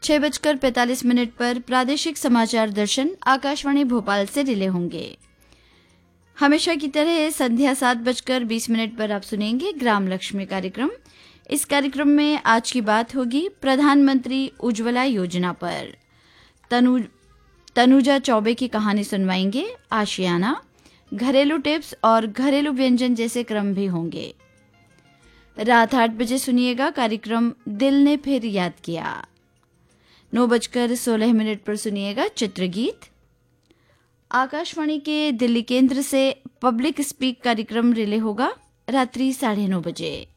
6:45 पर प्रादेशिक समाचार दर्शन आकाशवाणी भोपाल से रिले होंगे। हमेशा की तरह संध्या 7:20 पर आप सुनेंगे ग्राम लक्ष्मी कार्यक्रम। इस कार्यक्रम में आज की बात होगी प्रधानमंत्री उज्ज्वला योजना पर। तनुजा चौबे की कहानी सुनवाएंगे। आशियाना, घरेलू टिप्स और घरेलू व्यंजन जैसे क्रम भी होंगे। रात 8 बजे सुनिएगा कार्यक्रम दिल ने फिर याद किया। 9:16 पर सुनिएगा चित्रगीत। आकाशवाणी के दिल्ली केंद्र से पब्लिक स्पीक कार्यक्रम रिले होगा रात्रि 9:30 बजे।